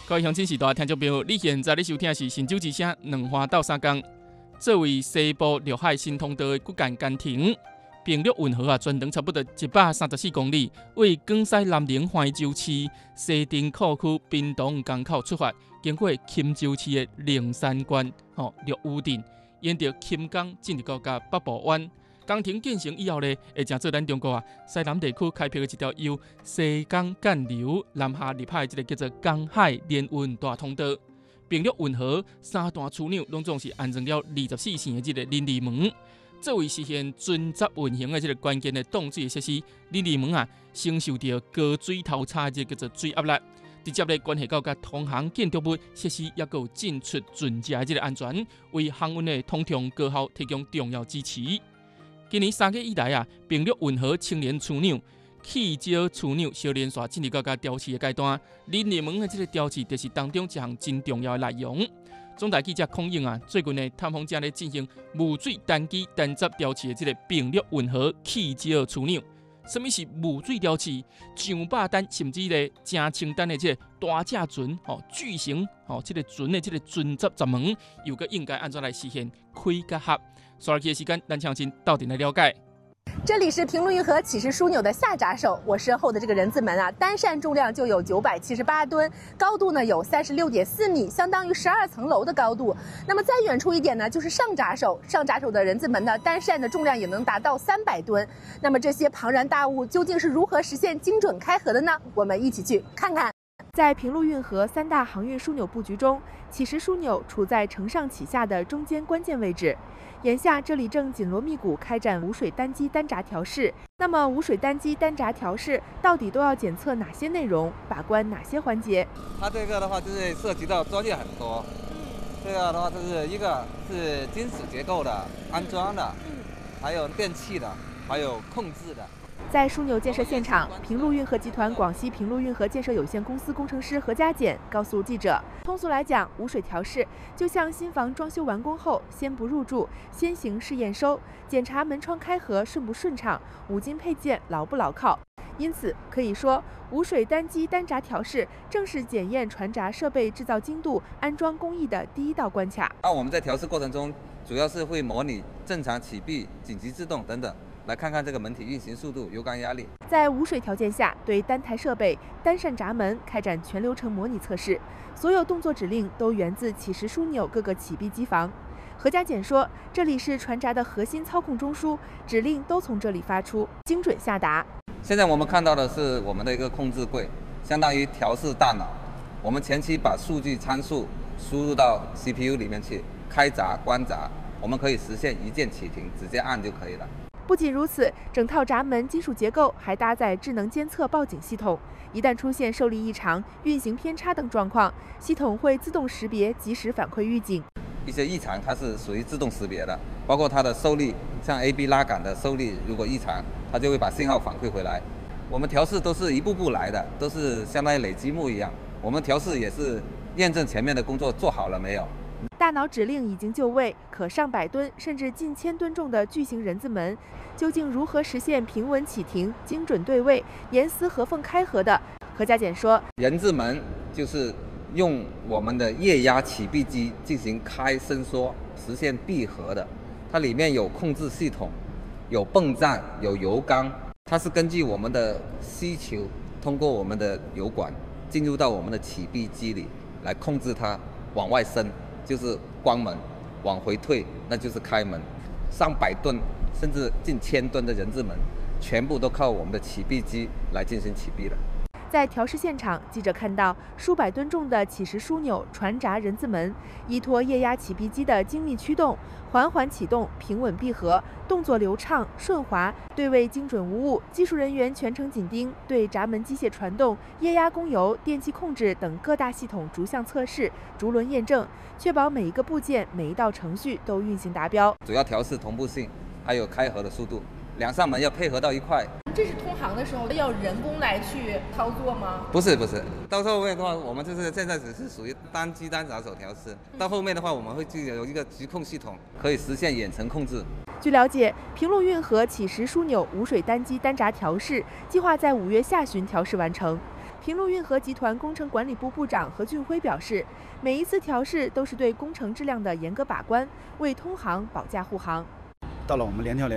各位乡亲时代听众朋友，你现在收听的是新酒之声两花斗三江。作为西部陆海新通道的骨干工程，平陆运河全长差不多134公里，为广西南宁怀州市西丁库区滨东港口出发，经过钦州市的灵山关、绿屿镇，沿着钦江进入到北部湾。工程建成以后呢，会将做咱中国西南地区开辟的一条由西港干流南下入海的叫做港海联运大通道。平陆运河三段枢纽拢总是安装了24线的这个lin离门，作为实现准则运行的这个关键的挡水设施，lin离门承受着高水头差的叫做水压力，直接咧关系到甲通航建筑物设施也有进出准则的这个安全，为航运的通畅高效提供重要支持。今年3月以来平陆运河青年枢纽、气礁枢纽小连续进入到调试的阶段，lin离门的这个调试就是当中一项真重要的内容。总台记者孔颖最近的探访正咧进行无水单机单闸调试的这个平陆运河气礁枢纽。什么是无水调试？上百吨甚至咧成千吨的这个大架船巨型这个船的这个船闸闸门，又个应该安怎来实现开甲合？刷起的时间，咱相信到底来了解。 这里是平陆运河起石枢纽的下闸手，我身后的这个人字门单扇重量就有978吨，高度呢有36.4米，相当于12层楼的高度。那么再远处一点呢，就是上闸手，上闸手的人字门呢，单扇的重量也能达到300吨。那么这些庞然大物究竟是如何实现精准开合的呢？我们一起去看看。在平陆运河3大航运枢纽布局中，起石枢纽处在承上启下的中间关键位置。眼下这里正紧锣密鼓开展无水单机单闸调试。那么无水单机单闸调试到底都要检测哪些内容，把关哪些环节？ 它这个的话就是涉及到专业很多。这个的话就是一个是金属结构的安装的，还有电器的，还有控制的。 在枢纽建设现场，平陆运河集团广西平陆运河建设有限公司工程师何家简告诉记者，通俗来讲，无水调试就像新房装修完工后，先不入住，先行试验收，检查门窗开合顺不顺畅，五金配件牢不牢靠。因此可以说，无水单机单闸调试正是检验船闸设备制造精度、安装工艺的第一道关卡。 我们在调试过程中，主要是会模拟正常启闭、紧急制动等等，来看看这个门体运行速度、油缸压力。 在无水条件下，对单台设备、单扇闸门开展全流程模拟测试，所有动作指令都源自起石枢纽各个启闭机房。何家简说，这里是船闸的核心操控中枢，指令都从这里发出，精准下达。 现在我们看到的是我们的一个控制柜，相当于调试大脑。我们前期把数据参数输入到 CPU 里面去，开闸、关闸，我们可以实现一键启停，直接按就可以了。 不仅如此，整套闸门金属结构还搭载智能监测报警系统，一旦出现受力异常、运行偏差等状况，系统会自动识别，及时反馈预警。 一些异常它是属于自动识别的，包括它的受力，像 AB 拉杆的受力如果异常，它就会把信号反馈回来。我们调试都是一步步来的，都是相当于累积木一样。我们调试也是验证前面的工作做好了没有。 大脑指令已经就位，可上百吨甚至近1000吨重的巨型人字门，究竟如何实现平稳启停、精准对位、严丝合缝开合的？何家简说， 人字门就是用我们的液压启闭机进行开伸缩，实现闭合的。它里面有控制系统，有泵站，有油缸，它是根据我们的需求，通过我们的油管进入到我们的启闭机里来控制它往外伸，就是关门；往回退，那就是开门。上百吨甚至近1000吨的人字门，全部都靠我们的启闭机来进行启闭了。 在调试现场，记者看到数百吨重的起石枢纽船闸人字门，依托液压启闭机的精密驱动，缓缓启动，平稳闭合，动作流畅顺滑，对位精准无误。技术人员全程紧盯，对闸门机械传动、液压供油、电气控制等各大系统逐项测试、逐轮验证，确保每一个部件、每一道程序都运行达标。 主要调试同步性，还有开合的速度，两扇门要配合到一块。 这是通航的时候要人工来去操作吗？ 不是，到后面的话，我们就是现在只是属于单机单闸手调试。到后面的话，我们会有一个局控系统，可以实现远程控制。 据了解，平陆运河起石枢纽无水单机单闸调试计划在5月下旬调试完成。 平陆运河集团工程管理部部长何俊辉表示，每一次调试都是对工程质量的严格把关，为通航保驾护航。 到了我们联调联